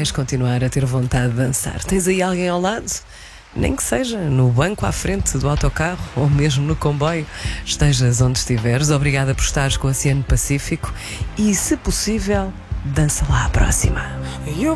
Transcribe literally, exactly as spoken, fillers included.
vais continuar a ter vontade de dançar. Tens aí alguém ao lado? Nem que seja no banco à frente do autocarro ou mesmo no comboio, estejas onde estiveres. Obrigada por estares com o Oceano Pacífico e, se possível, dança lá à próxima.